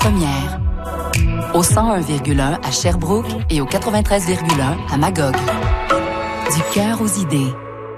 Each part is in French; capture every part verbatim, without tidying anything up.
Première. Au cent un virgule un à Sherbrooke et au quatre-vingt-treize virgule un à Magog. Du cœur aux idées.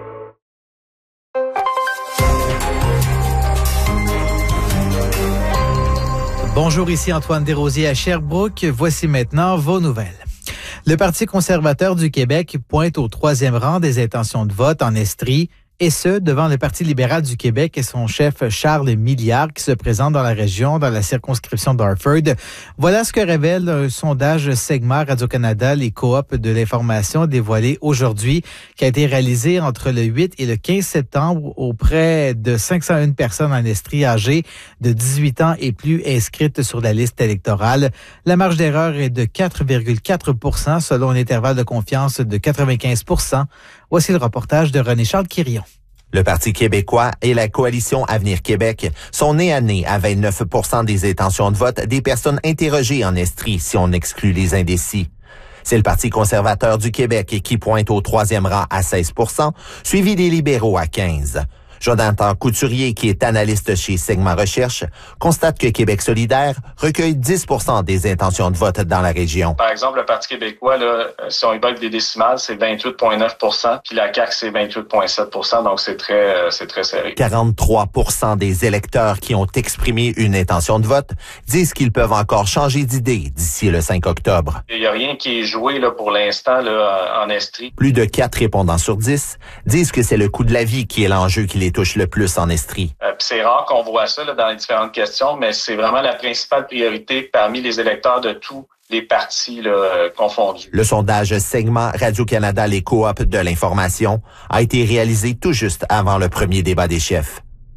Bonjour, ici Antoine Desrosiers à Sherbrooke. Voici maintenant vos nouvelles. Le Parti conservateur du Québec pointe au troisième rang des intentions de vote en Estrie, et ce, devant le Parti libéral du Québec et son chef Charles Milliard qui se présente dans la région, dans la circonscription d'Harford. Voilà ce que révèle un sondage Segma Radio-Canada, les coops de l'information dévoilé aujourd'hui, qui a été réalisé entre le huit et le quinze septembre auprès de cinq cent un personnes en Estrie âgées de dix-huit ans et plus inscrites sur la liste électorale. La marge d'erreur est de quatre virgule quatre pour cent selon un intervalle de confiance de quatre-vingt-quinze pour cent. Voici le reportage de René-Charles Quirion. Le Parti québécois et la coalition Avenir Québec sont nez à nez à vingt-neuf pour cent des intentions de vote des personnes interrogées en Estrie si on exclut les indécis. C'est le Parti conservateur du Québec qui pointe au troisième rang à seize pour cent, suivi des libéraux à quinze pour cent. Jonathan Couturier, qui est analyste chez Segma Recherche, constate que Québec solidaire recueille dix pour cent des intentions de vote dans la région. Par exemple, le Parti québécois, là, si on y bat des décimales, c'est vingt-huit virgule neuf pour cent, puis la C A Q, c'est vingt-huit virgule sept pour cent, donc c'est très, euh, c'est très serré. quarante-trois pour cent des électeurs qui ont exprimé une intention de vote disent qu'ils peuvent encore changer d'idée d'ici le cinq octobre. Il n'y a rien qui est joué là, pour l'instant là, en Estrie. Plus de quatre répondants sur dix disent que c'est le coût de la vie qui est l'enjeu qui les touche le plus en Estrie. Euh, c'est rare qu'on voit ça là, dans les différentes questions, mais c'est vraiment la principale priorité parmi les électeurs de tous les partis là, euh, confondus. Le sondage Segma Radio-Canada, les coops de l'information, a été réalisé tout juste avant le premier débat des chefs.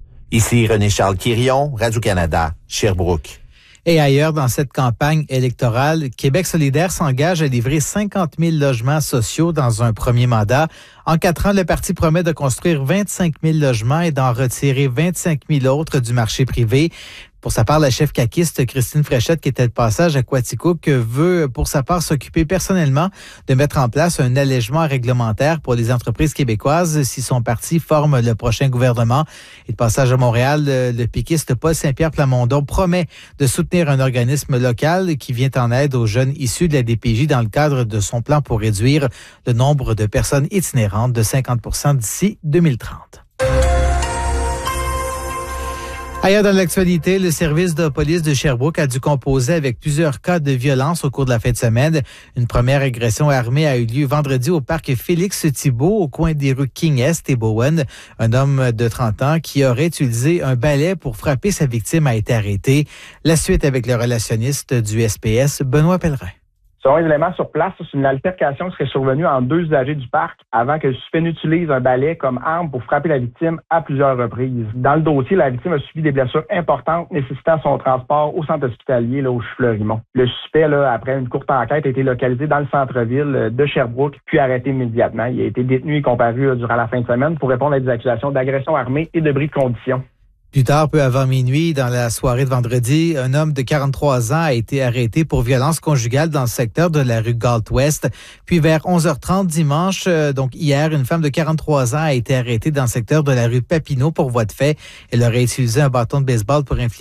Ici René-Charles Quirion, Radio-Canada, Sherbrooke. Et ailleurs, dans cette campagne électorale, Québec solidaire s'engage à livrer cinquante mille logements sociaux dans un premier mandat. En quatre ans, le parti promet de construire vingt-cinq mille logements et d'en retirer vingt-cinq mille autres du marché privé. Pour sa part, la chef caquiste Christine Fréchette, qui était de passage à Quaticook, veut pour sa part s'occuper personnellement de mettre en place un allègement réglementaire pour les entreprises québécoises si son parti forme le prochain gouvernement. Et de passage à Montréal, le piquiste Paul Saint-Pierre Plamondon promet de soutenir un organisme local qui vient en aide aux jeunes issus de la D P J dans le cadre de son plan pour réduire le nombre de personnes itinérantes de cinquante pour cent d'ici deux mille trente. Ailleurs dans l'actualité, le service de police de Sherbrooke a dû composer avec plusieurs cas de violence au cours de la fin de semaine. Une première agression armée a eu lieu vendredi au parc Félix-Thibault, au coin des rues King-Est et Bowen. Un homme de trente ans qui aurait utilisé un balai pour frapper sa victime a été arrêté. La suite avec le relationniste du S P S, Benoît Pellerin. Selon les éléments sur place, c'est une altercation qui serait survenue entre deux usagers du parc avant que le suspect n'utilise un balai comme arme pour frapper la victime à plusieurs reprises. Dans le dossier, la victime a subi des blessures importantes nécessitant son transport au centre hospitalier là, au Fleurimont. Le suspect, là, après une courte enquête, a été localisé dans le centre-ville de Sherbrooke puis arrêté immédiatement. Il a été détenu et comparu là, durant la fin de semaine pour répondre à des accusations d'agression armée et de bris de condition. Plus tard, peu avant minuit, dans la soirée de vendredi, un homme de quarante-trois ans a été arrêté pour violence conjugale dans le secteur de la rue Galt-Ouest. Puis vers onze heures trente dimanche, donc hier, une femme de quarante-trois ans a été arrêtée dans le secteur de la rue Papineau pour voie de fait. Elle aurait utilisé un bâton de baseball pour infliger